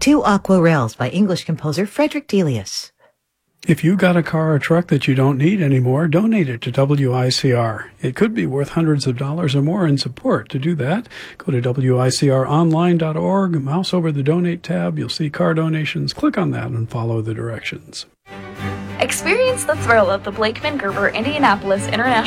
Two Aquarelles by English composer Frederick Delius. If you got a car or truck that you don't need anymore, donate it to WICR. It could be worth hundreds of dollars or more in support. To do that, go to WICRonline.org, mouse over the Donate tab. You'll see car donations. Click on that and follow the directions. Experience the thrill of the Blakeman Gerber Indianapolis International